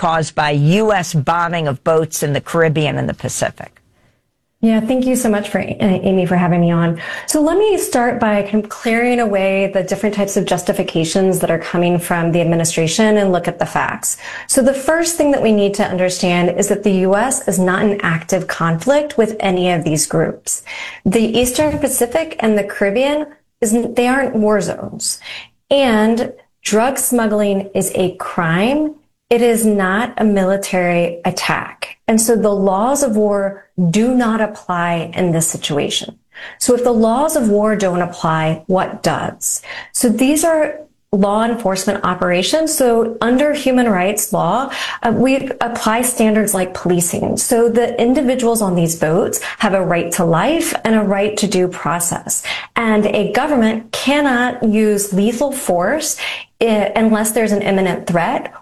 caused by U.S. bombing of boats in the Caribbean and the Pacific? Yeah, thank you so much for Amy for having me on. So let me start by kind of clearing away the different types of justifications that are coming from the administration and look at the facts. So the first thing that we need to understand is that the U.S. is not in active conflict with any of these groups. The Eastern Pacific and the Caribbean, they aren't war zones. And drug smuggling is a crime. It is not a military attack. And so the laws of war do not apply in this situation. So if the laws of war don't apply, what does? So these are law enforcement operations. So under human rights law, we apply standards like policing. So the individuals on these boats have a right to life and a right to due process. And a government cannot use lethal force unless there's an imminent threat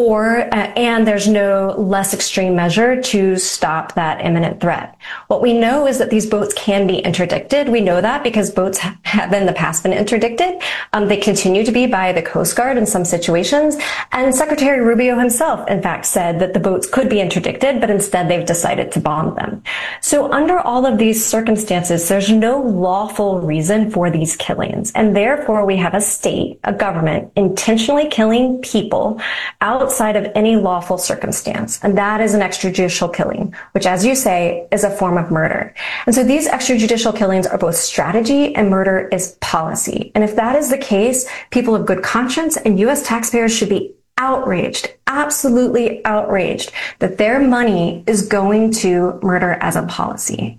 and there's no less extreme measure to stop that imminent threat. What we know is that these boats can be interdicted. We know that because boats have in the past been interdicted. They continue to be by the Coast Guard in some situations. And Secretary Rubio himself, in fact, said that the boats could be interdicted, but instead they've decided to bomb them. So under all of these circumstances, there's no lawful reason for these killings. And therefore, we have a government intentionally killing people outside of any lawful circumstance. And that is an extrajudicial killing, which, as you say, is a form of murder. And so these extrajudicial killings are both strategy and murder is policy. And if that is the case, people of good conscience and U.S. taxpayers should be outraged, absolutely outraged, that their money is going to murder as a policy.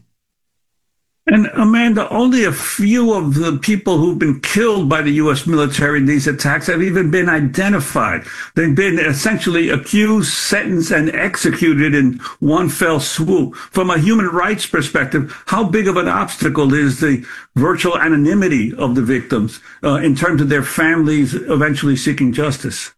And Amanda, only a few of the people who've been killed by the U.S. military in these attacks have even been identified. They've been essentially accused, sentenced, and executed in one fell swoop. From a human rights perspective, how big of an obstacle is the virtual anonymity of the victims in terms of their families eventually seeking justice?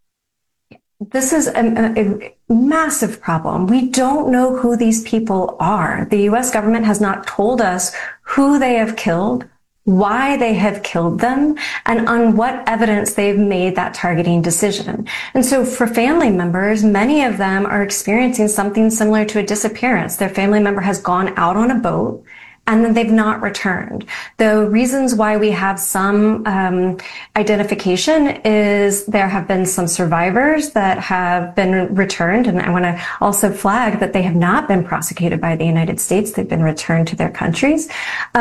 This is a massive problem. We don't know who these people are. The U.S. government has not told us who they have killed, why they have killed them, and on what evidence they've made that targeting decision. And so for family members, many of them are experiencing something similar to a disappearance. Their family member has gone out on a boat and then they've not returned. The reasons why we have some identification is there have been some survivors that have been returned, and I want to also flag that they have not been prosecuted by the United States. They've been returned to their countries,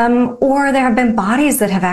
or there have been bodies that have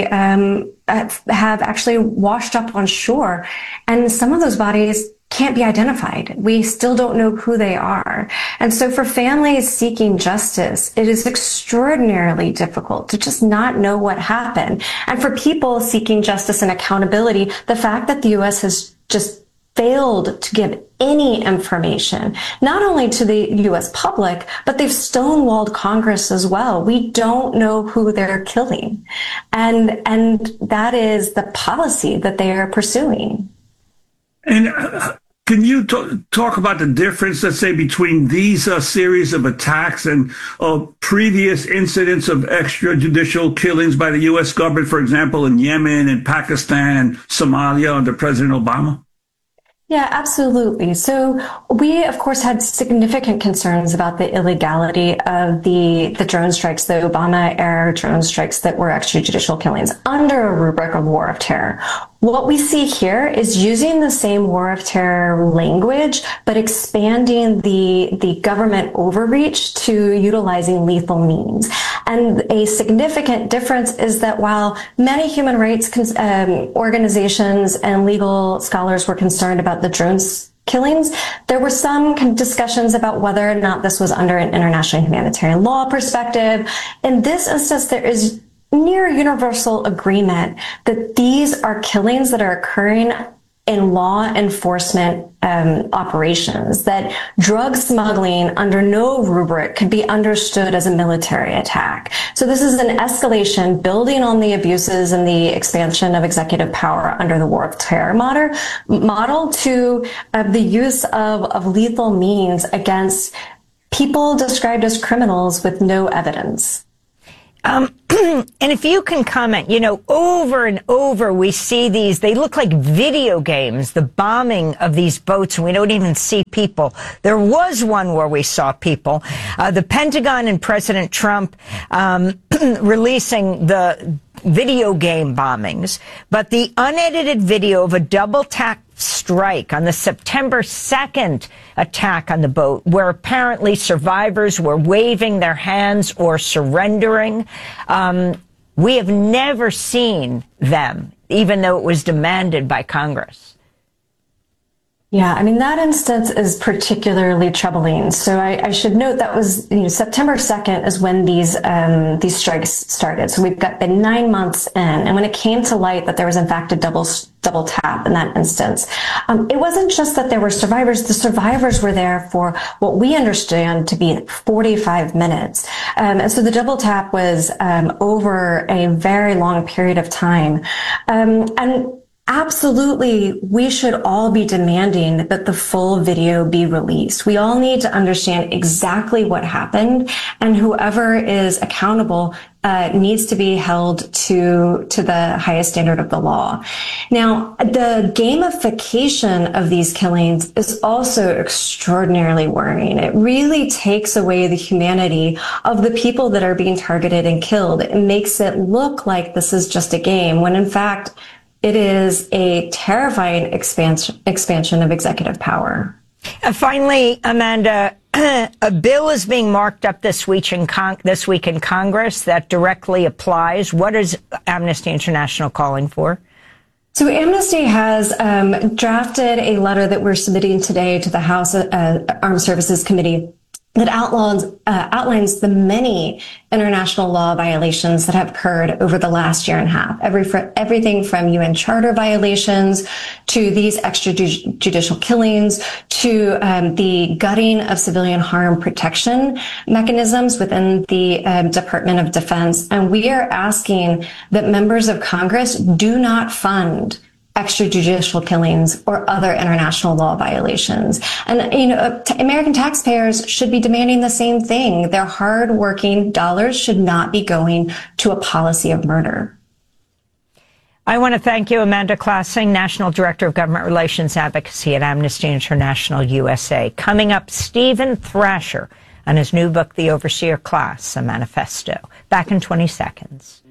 actually washed up on shore, and some of those bodies can't be identified. We still don't know who they are. And so for families seeking justice, it is extraordinarily difficult to just not know what happened. And for people seeking justice and accountability, the fact that the U.S. has just failed to give any information, not only to the U.S. public, but they've stonewalled Congress as well. We don't know who they're killing. And that is the policy that they are pursuing. And can you talk about the difference, let's say, between these series of attacks and previous incidents of extrajudicial killings by the U.S. government, for example, in Yemen and Pakistan and Somalia under President Obama? Yeah, absolutely. So we, of course, had significant concerns about the illegality of the drone strikes, the Obama-era drone strikes that were extrajudicial killings under a rubric of war of terror. What we see here is using the same war of terror language, but expanding the government overreach to utilizing lethal means. And a significant difference is that while many human rights organizations and legal scholars were concerned about the drones killings, there were some discussions about whether or not this was under an international humanitarian law perspective. In this instance, there is near universal agreement that these are killings that are occurring in law enforcement operations, that drug smuggling under no rubric could be understood as a military attack. So this is an escalation building on the abuses and the expansion of executive power under the war of terror model to the use of lethal means against people described as criminals with no evidence. And if you can comment, over and over we see these, they look like video games, the bombing of these boats, and we don't even see people. There was one where we saw people. The Pentagon and President Trump releasing the video game bombings, but the unedited video of a double-tap strike on the September 2nd attack on the boat, where apparently survivors were waving their hands or surrendering. We have never seen them, even though it was demanded by Congress. Yeah, I mean, that instance is particularly troubling. So I should note that was, September 2nd is when these strikes started. So we've been 9 months in. And when it came to light that there was in fact a double tap in that instance, it wasn't just that there were survivors. The survivors were there for what we understand to be 45 minutes. And so the double tap was over a very long period of time. And absolutely, we should all be demanding that the full video be released. We all need to understand exactly what happened, and whoever is accountable needs to be held to the highest standard of the law. Now, the gamification of these killings is also extraordinarily worrying. It really takes away the humanity of the people that are being targeted and killed. It makes it look like this is just a game, when in fact, it is a terrifying expansion of executive power. Finally, Amanda, a bill is being marked up this week in Congress that directly applies. What is Amnesty International calling for? So Amnesty has drafted a letter that we're submitting today to the House Armed Services Committee that outlines the many international law violations that have occurred over the last year and a half. Everything from UN Charter violations to these extrajudicial killings to the gutting of civilian harm protection mechanisms within the Department of Defense. And we are asking that members of Congress do not fund extrajudicial killings or other international law violations. And, American taxpayers should be demanding the same thing. Their hard-working dollars should not be going to a policy of murder. I want to thank you, Amanda Classing, National Director of Government Relations Advocacy at Amnesty International USA. Coming up, Stephen Thrasher on his new book, The Overseer Class, a Manifesto. Back in 20 seconds.